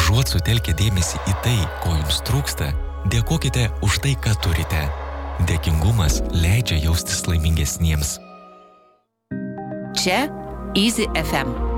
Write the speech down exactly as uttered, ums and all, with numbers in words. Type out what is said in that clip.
Užuot sutelkę dėmesį į tai, ko jums trūksta, dėkokite už tai, ką turite. Dėkingumas leidžia jaustis laimingesniems. Čia Easy F M.